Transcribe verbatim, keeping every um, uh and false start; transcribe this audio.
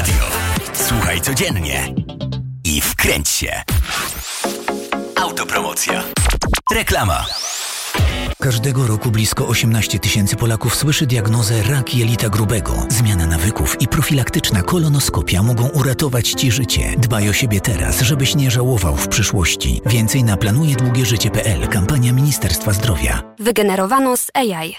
Radio. Słuchaj codziennie i wkręć się. Autopromocja. Reklama. Każdego roku blisko osiemnaście tysięcy Polaków słyszy diagnozę rak jelita grubego. Zmiana nawyków i profilaktyczna kolonoskopia mogą uratować Ci życie. Dbaj o siebie teraz, żebyś nie żałował w przyszłości. Więcej na planuje długie życie kropka p l. Kampania Ministerstwa Zdrowia. Wygenerowano z A I.